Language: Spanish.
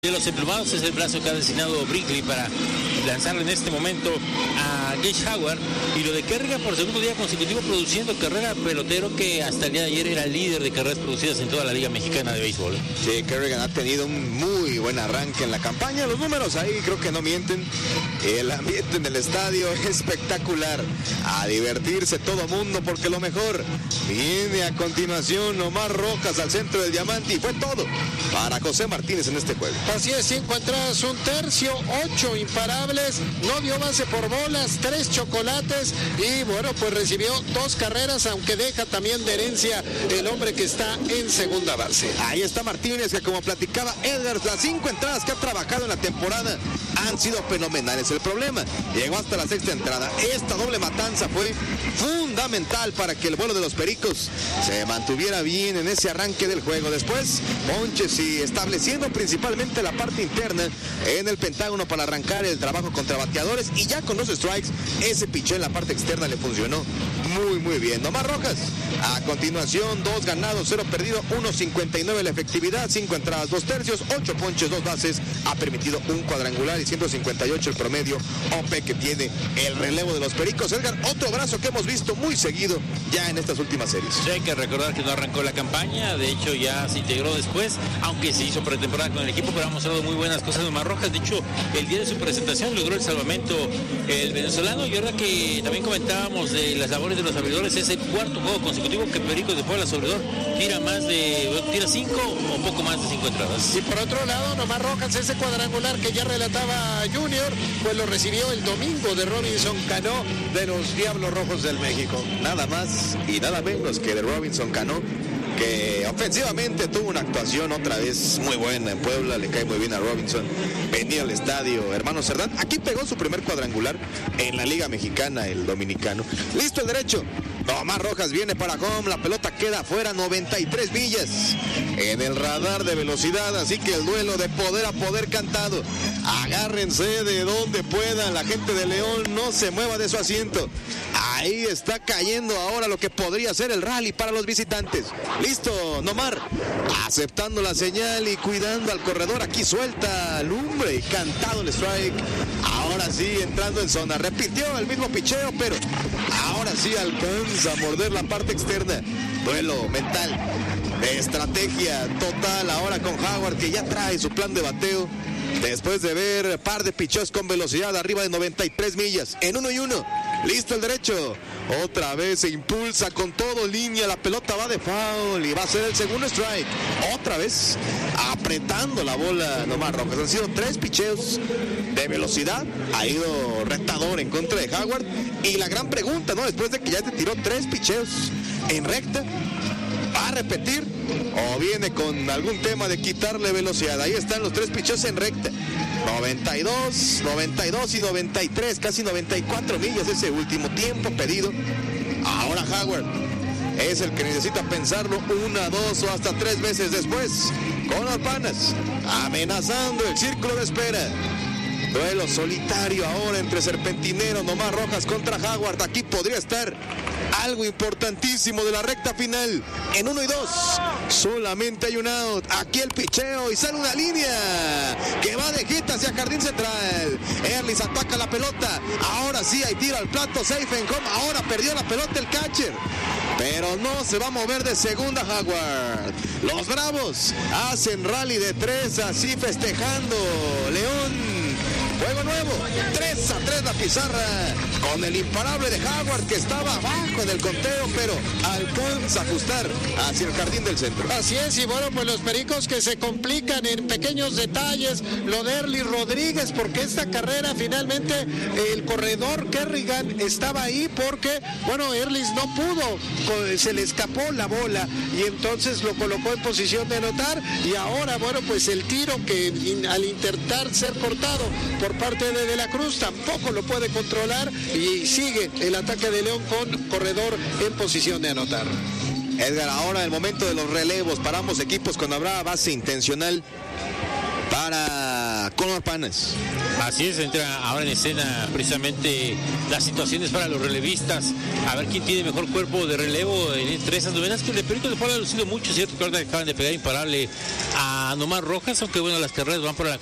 De los emplumados es el brazo que ha designado Brinkley para lanzarle en este momento a Gage Howard. Y lo de Kerrigan por segundo día consecutivo produciendo carrera, pelotero que hasta el día de ayer era el líder de carreras producidas en toda la Liga Mexicana de Béisbol. Sí, Kerrigan ha tenido un muy buen arranque en la campaña. Los números ahí creo que no mienten. El ambiente en el estadio es espectacular. A divertirse todo mundo porque lo mejor viene a continuación. Omar Rojas al centro del diamante y fue todo para José Martínez en este juego. Así es, 5 entradas, 1 tercio, 8 imparables, no dio base por bolas, 3 chocolates y bueno, pues recibió 2 carreras, aunque deja también de herencia el hombre que está en segunda base. Ahí está Martínez, que como platicaba Edgar, las 5 entradas que ha trabajado en la temporada han sido fenomenales. El problema llegó hasta la 6ª entrada. Esta doble matanza fue fundamental para que el vuelo de los Pericos se mantuviera bien en ese arranque del juego. Después, ponches y estableciendo principalmente la parte interna en el pentágono para arrancar el trabajo contra bateadores, y ya con 2 strikes, ese picheo en la parte externa le funcionó muy bien. Omar Rojas, a continuación, 2 ganados, 0 perdido, 1.59 la efectividad, 5 entradas, 2 tercios, 8 ponches, 2 bases, ha permitido un cuadrangular y 158 el promedio OP que tiene el relevo de los Pericos. Edgar, otro brazo que hemos visto muy seguido ya en estas últimas series. Sí, hay que recordar que no arrancó la campaña, de hecho ya se integró después, aunque se hizo pretemporada con el equipo, pero ha mostrado muy buenas cosas de Omar Rojas. De hecho, el día de su presentación logró el salvamento el venezolano, y ahora que también comentábamos de las labores de los abridores, es el 4º juego consecutivo que Pericos después del abridor tira 5 o poco más de 5 entradas. Y por otro lado, Omar Rojas, ese cuadrangular que ya relataba Junior, pues lo recibió el domingo de Robinson Cano de los Diablos Rojos del México. Nada más y nada menos que de Robinson Cano, que ofensivamente tuvo una actuación otra vez muy buena en Puebla. Le cae muy bien a Robinson venir al estadio Hermano Cerdán. Aquí pegó su primer cuadrangular en la Liga Mexicana, el dominicano. Listo el derecho, Omar Rojas viene para home, la pelota queda afuera, 93 millas en el radar de velocidad, así que el duelo de poder a poder cantado. Agárrense de donde puedan, la gente de León no se mueva de su asiento. Ahí está cayendo ahora lo que podría ser el rally para los visitantes. Listo, Nomar, aceptando la señal y cuidando al corredor. Aquí suelta lumbre y cantado el strike. Ahora sí, entrando en zona. Repitió el mismo picheo, pero ahora sí alcanza a morder la parte externa. Duelo mental, estrategia total ahora con Howard, que ya trae su plan de bateo. Después de ver par de picheos con velocidad arriba de 93 millas en 1-1. Listo el derecho. Otra vez se impulsa con todo línea. La pelota va de foul y va a ser el segundo strike. Otra vez apretando la bola Omar Rojas. Han sido 3 picheos de velocidad. Ha ido retador en contra de Howard. Y la gran pregunta, ¿no? Después de que ya te tiró 3 picheos en recta, ¿va a repetir o viene con algún tema de quitarle velocidad? Ahí están los 3 picheos en recta. 92 y 93, casi 94 millas ese último tiempo pedido. Ahora Howard es el que necesita pensarlo 1, 2 o hasta 3 veces después. Con Orpanas amenazando el círculo de espera. Duelo solitario ahora entre Serpentinero, Omar Rojas contra Howard. Aquí podría estar algo importantísimo de la recta final. En 1 y 2, solamente hay un out. Aquí el picheo y sale una línea que va de hit hacia Jardín Central. Erlis ataca la pelota. Ahora sí hay tiro al plato, safe en home. Ahora perdió la pelota el catcher, pero no se va a mover de segunda Howard. Los Bravos hacen rally de 3, así festejando. León, juego nuevo, 3-3 la pizarra, con el imparable de Howard, que estaba abajo en el conteo, pero alcanza a ajustar hacia el jardín del centro. Así es, y bueno, pues los Pericos que se complican en pequeños detalles, lo de Erlis Rodríguez, porque esta carrera finalmente el corredor Kerrigan estaba ahí porque, bueno, Erlis no pudo, se le escapó la bola y entonces lo colocó en posición de anotar, y ahora, bueno, pues el tiro que al intentar ser cortado por parte de la Cruz tampoco lo puede controlar, y sigue el ataque de León con corredor en posición de anotar. Edgar, ahora el momento de los relevos para ambos equipos, cuando habrá base intencional para con Omar Panes. Así es, entra ahora en escena precisamente las situaciones para los relevistas, a ver quién tiene mejor cuerpo de relevo entre esas novenas, que el de Perico de Puebla ha lucido mucho, cierto que ahora acaban de pegar imparable a Nomar Rojas, aunque bueno, las carreras van por la